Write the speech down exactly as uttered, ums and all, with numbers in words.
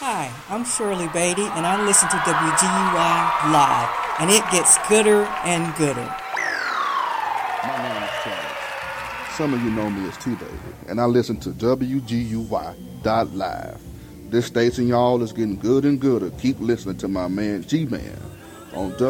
Hi, I'm Shirley Beatty, and I listen to W G U Y Live, and it gets gooder and gooder. My name is Charles. Some of you know me as T-Baby, and I listen to W G U Y dot live. This station, y'all, is getting good and gooder. Keep listening to my man G-Man on